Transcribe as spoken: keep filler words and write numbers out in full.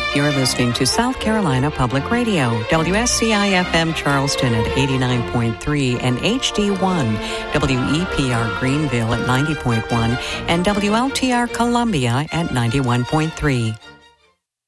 You're listening to South Carolina Public Radio, W S C I F M Charleston at eighty-nine point three and H D one, W E P R Greenville at ninety point one, and W L T R Columbia at ninety-one point three.